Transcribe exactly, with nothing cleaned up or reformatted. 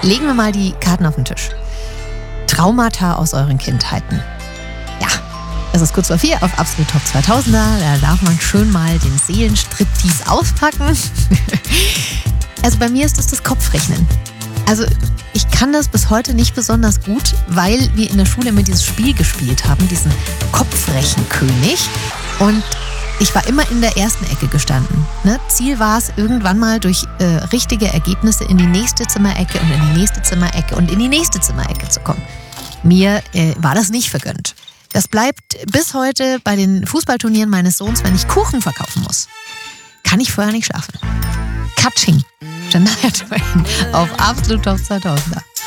Legen wir mal die Karten auf den Tisch. Traumata aus euren Kindheiten. Ja, es ist kurz vor vier auf Absolut Top zweitausender. Da darf man schön mal den Seelenstriptease auspacken. Also bei mir ist es das Kopfrechnen. Also ich kann das bis heute nicht besonders gut, weil wir in der Schule immer dieses Spiel gespielt haben, diesen Kopfrechenkönig. Und ich war immer in der ersten Ecke gestanden. Ne? Ziel war es, irgendwann mal durch äh, richtige Ergebnisse in die nächste Zimmerecke und in die nächste Zimmerecke und in die nächste Zimmerecke zu kommen. Mir äh, war das nicht vergönnt. Das bleibt bis heute bei den Fußballturnieren meines Sohns, wenn ich Kuchen verkaufen muss. Kann ich vorher nicht schlafen. Katsching. Shania Twain auf Absolut Top zweitausender.